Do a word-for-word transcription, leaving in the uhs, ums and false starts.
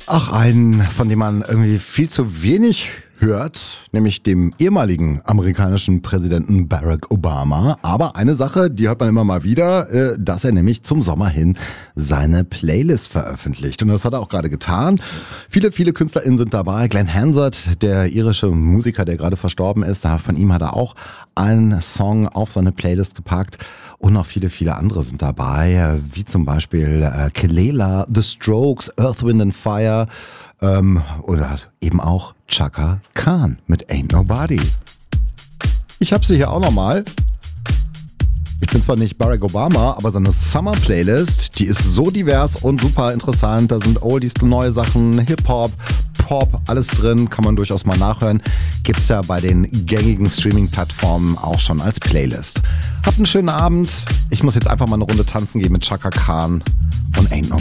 Ach, einen, von dem man irgendwie viel zu wenig hört, nämlich dem ehemaligen amerikanischen Präsidenten Barack Obama. Aber eine Sache, die hört man immer mal wieder, äh, dass er nämlich zum Sommer hin seine Playlist veröffentlicht. Und das hat er auch gerade getan. Viele, viele KünstlerInnen sind dabei. Glenn Hansard, der irische Musiker, der gerade verstorben ist, von ihm hat er auch einen Song auf seine Playlist gepackt. Und noch viele, viele andere sind dabei, wie zum Beispiel äh, Kelela, The Strokes, Earth, Wind and Fire ähm, oder eben auch Chaka Khan mit Ain't Nobody. Ich habe sie hier auch nochmal. Ich bin zwar nicht Barack Obama, aber seine Summer-Playlist, die ist so divers und super interessant. Da sind Oldies, neue Sachen, Hip-Hop, Pop, alles drin, kann man durchaus mal nachhören. Gibt's ja bei den gängigen Streaming-Plattformen auch schon als Playlist. Habt einen schönen Abend. Ich muss jetzt einfach mal eine Runde tanzen gehen mit Chaka Khan und Ain't Nobody.